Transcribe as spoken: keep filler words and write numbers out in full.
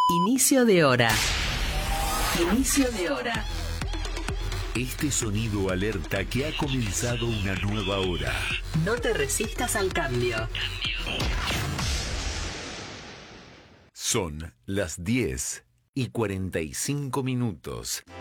Inicio de hora. Inicio de hora. Este sonido alerta que ha comenzado una nueva hora. No te resistas al cambio. Son las diez y cuarenta y cinco minutos.